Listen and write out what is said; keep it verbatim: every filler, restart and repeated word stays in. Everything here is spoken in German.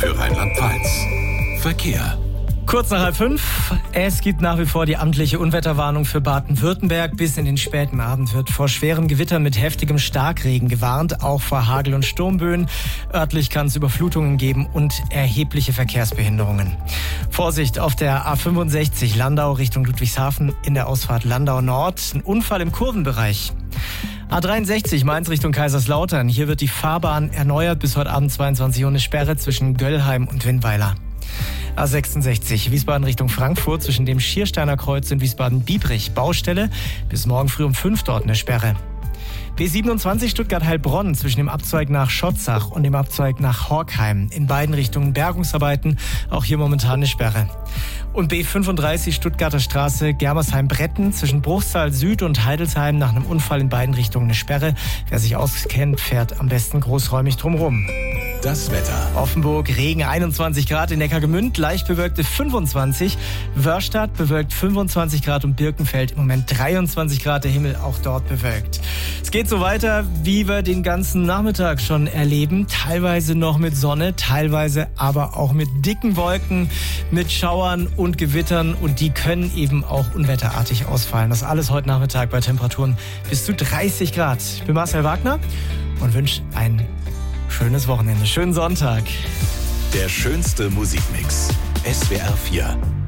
für Rheinland-Pfalz. Verkehr. Kurz nach halb fünf. Es gibt nach wie vor die amtliche Unwetterwarnung für Baden-Württemberg. Bis in den späten Abend wird vor schweren Gewittern mit heftigem Starkregen gewarnt, auch vor Hagel- und Sturmböen. Örtlich kann es Überflutungen geben und erhebliche Verkehrsbehinderungen. Vorsicht auf der A fünfundsechzig Landau Richtung Ludwigshafen in der Ausfahrt Landau Nord. Ein Unfall im Kurvenbereich. A dreiundsechzig Mainz Richtung Kaiserslautern. Hier wird die Fahrbahn erneuert. Bis heute Abend zweiundzwanzig Uhr eine Sperre zwischen Göllheim und Winnweiler. A sechsundsechzig Wiesbaden Richtung Frankfurt zwischen dem Schiersteiner Kreuz und Wiesbaden-Biebrich. Baustelle. Bis morgen früh um fünf dort eine Sperre. B siebenundzwanzig Stuttgart-Heilbronn zwischen dem Abzweig nach Schotzach und dem Abzweig nach Horkheim. In beiden Richtungen Bergungsarbeiten. Auch hier momentan eine Sperre. Und B fünfunddreißig Stuttgarter Straße Germersheim-Bretten zwischen Bruchsal Süd und Heidelsheim nach einem Unfall in beiden Richtungen eine Sperre. Wer sich auskennt, fährt am besten großräumig drumherum. Das Wetter. Offenburg, Regen einundzwanzig Grad, in Neckargemünd leicht bewölkte fünfundzwanzig, Wörstadt bewölkt fünfundzwanzig Grad und Birkenfeld im Moment dreiundzwanzig Grad, der Himmel auch dort bewölkt. Es geht so weiter, wie wir den ganzen Nachmittag schon erleben, teilweise noch mit Sonne, teilweise aber auch mit dicken Wolken, mit Schauern und Gewittern und die können eben auch unwetterartig ausfallen. Das alles heute Nachmittag bei Temperaturen bis zu dreißig Grad. Ich bin Marcel Wagner und wünsche ein schönes Wochenende, schönen Sonntag. Der schönste Musikmix. S W R vier.